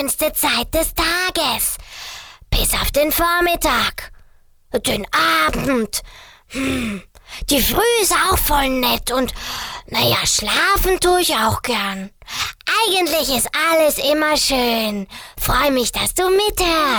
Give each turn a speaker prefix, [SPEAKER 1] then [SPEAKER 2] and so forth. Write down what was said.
[SPEAKER 1] schönste Zeit des Tages. Bis auf den Vormittag. Den Abend. Die Früh ist auch voll nett und, schlafen tue ich auch gern. Eigentlich ist alles immer schön. Freu mich, dass du mithörst.